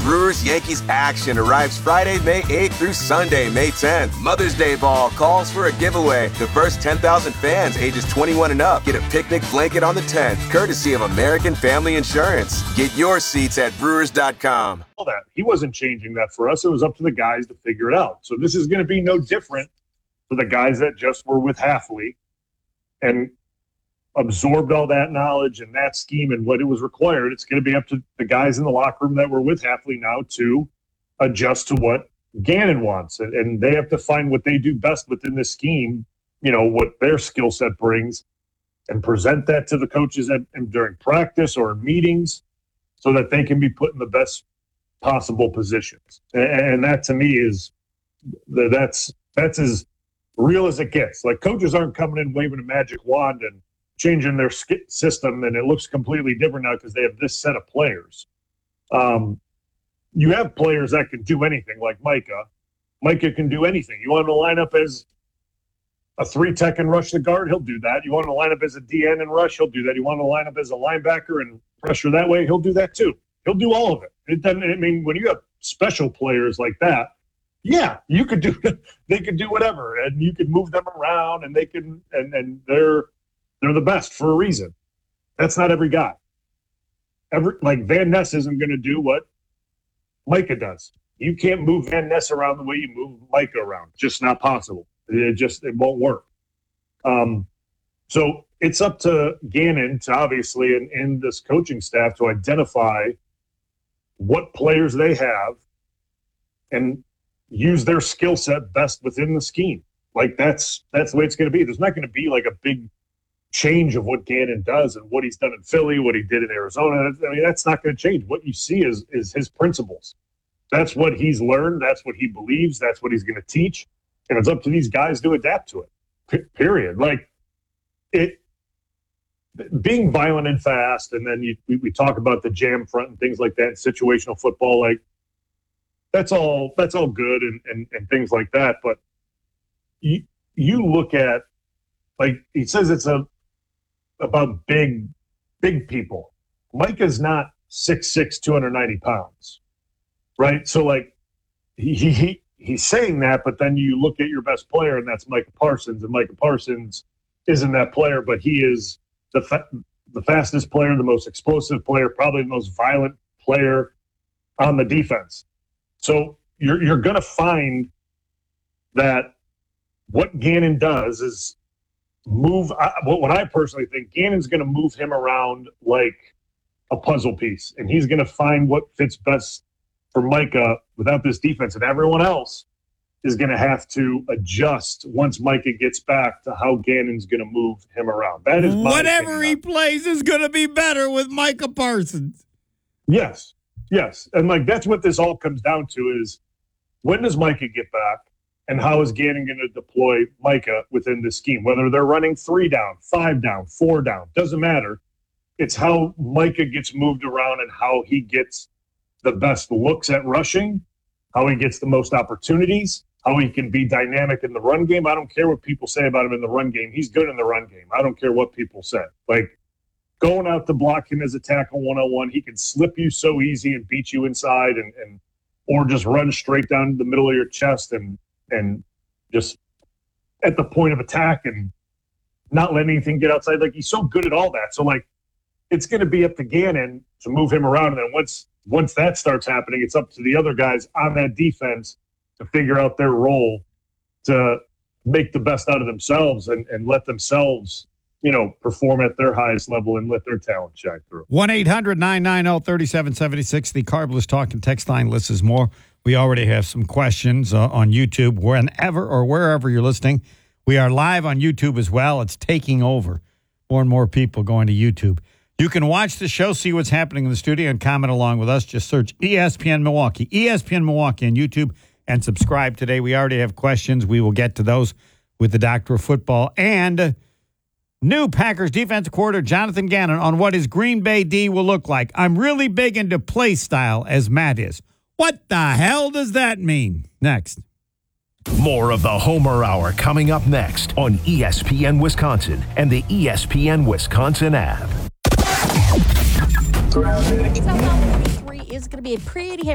Brewers-Yankees action arrives Friday, May 8th through Sunday, May 10th. Mother's Day Ball calls for a giveaway. The first 10,000 fans ages 21 and up get a picnic blanket on the 10th, courtesy of American Family Insurance. Get your seats at Brewers.com. He wasn't changing that for us. It was up to the guys to figure it out. So this is going to be no different for the guys that just were with Hafley and absorbed all that knowledge and that scheme and what it was required. It's going to be up to the guys in the locker room that were with Hafley now to adjust to what Gannon wants. And they have to find what they do best within this scheme, what their skill set brings, and present that to the coaches during practice or meetings so that they can be put in the best possible positions. And that to me that's as real as it gets. Like, coaches aren't coming in waving a magic wand and changing their system and it looks completely different now because they have this set of players. You have players that can do anything, like Micah. Micah can do anything. You want him to line up as a 3-tech and rush the guard, he'll do that. You want him to line up as a DN and rush, he'll do that. You want him to line up as a linebacker and pressure that way, he'll do that too. He'll do all of it. It doesn't. I mean, when you have special players like that, yeah, you could do. They could do whatever, and you could move them around, and they can, and they're the best for a reason. That's not every guy. Like Van Ness isn't going to do what Micah does. You can't move Van Ness around the way you move Micah around. Just not possible. It won't work. So it's up to Gannon to obviously and this coaching staff to identify what players they have and use their skill set best within the scheme. Like that's the way it's going to be. There's not going to be like a big change of what Gannon does and what he's done in Philly, what he did in Arizona. I mean, that's not going to change. What you see is his principles. That's what he's learned. That's what he believes. That's what he's going to teach. And it's up to these guys to adapt to it, period. Like, being violent and fast, and then we talk about the jam front and things like that, situational football, like, that's all good and things like that. But you look at, like, he says it's about big people. Micah's not 6'6", 290 pounds, right? So, like, he's saying that, but then you look at your best player, and that's Micah Parsons, and Micah Parsons isn't that player, but he is the fastest player, the most explosive player, probably the most violent player on the defense. So you're going to find that what Gannon does is move. What I personally think, Gannon's going to move him around like a puzzle piece, and he's going to find what fits best for Micah without this defense, and everyone else is going to have to adjust once Micah gets back to how Gannon's going to move him around. That is whatever he plays is going to be better with Micah Parsons. Yes. And, like, that's what this all comes down to is when does Micah get back and how is Gannon going to deploy Micah within this scheme? Whether they're running 3 down, 5 down, 4 down, doesn't matter. It's how Micah gets moved around and how he gets the best looks at rushing, how he gets the most opportunities, how he can be dynamic in the run game. I don't care what people say about him in the run game. He's good in the run game. I don't care what people say. Like, going out to block him as a tackle one-on-one, he can slip you so easy and beat you inside and or just run straight down the middle of your chest and just at the point of attack and not let anything get outside. Like, he's so good at all that. So, like, it's going to be up to Gannon to move him around. And then once that starts happening, it's up to the other guys on that defense to figure out their role to make the best out of themselves and let themselves, perform at their highest level and let their talent shine through. 1-800-990-3776, the Carbless Talking text line. Lists is more. We already have some questions on YouTube. Whenever or wherever you're listening, we are live on YouTube as well. It's taking over. More and more people going to YouTube. You can watch the show, see what's happening in the studio, and comment along with us. Just search ESPN Milwaukee on YouTube, and subscribe today. We already have questions. We will get to those with the Doctor of Football and new Packers defensive coordinator Jonathan Gannon on what his Green Bay D will look like. I'm really big into play style, as Matt is. What the hell does that mean? Next. More of the Homer Hour coming up next on ESPN Wisconsin and the ESPN Wisconsin app. Southbound 43 is going to be a pretty